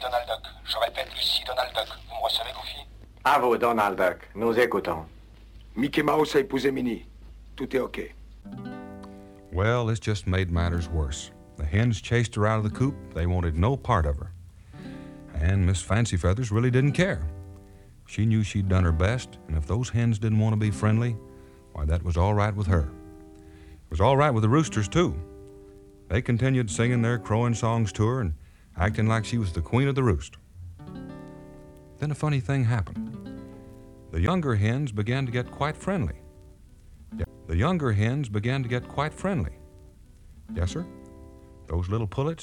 Donald Duck. Je répète, ici Donald Duck. Vous me recevez, Goofy? À vous, Donald Duck. Nous écoutons. Mickey Mouse a épousé Minnie. Tout est OK. Well, this just made matters worse. The hens chased her out of the coop. They wanted no part of her. And Miss Fancy Feathers really didn't care. She knew she'd done her best, and if those hens didn't want to be friendly, why, that was all right with her. It was all right with the roosters, too. They continued singing their crowing songs to her and acting like she was the queen of the roost. Then a funny thing happened. The younger hens began to get quite friendly. The younger hens began to get quite friendly. Yes, sir? Those little pullets